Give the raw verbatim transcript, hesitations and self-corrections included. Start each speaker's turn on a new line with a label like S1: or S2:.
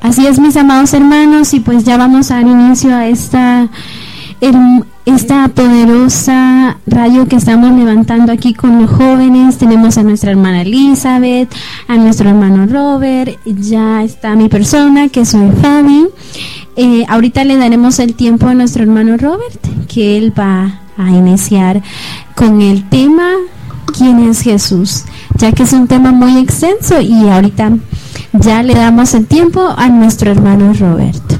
S1: Así es, mis amados hermanos, y pues ya vamos a dar inicio a esta, esta poderosa radio que estamos levantando aquí con los jóvenes. Tenemos a nuestra hermana Elizabeth, a nuestro hermano Robert, ya está mi persona, que soy Fabi. Eh, ahorita le daremos el tiempo a nuestro hermano Robert, que él va a iniciar con el tema ¿quién es Jesús? Ya que es un tema muy extenso, y ahorita ya le damos el tiempo a nuestro hermano Robert.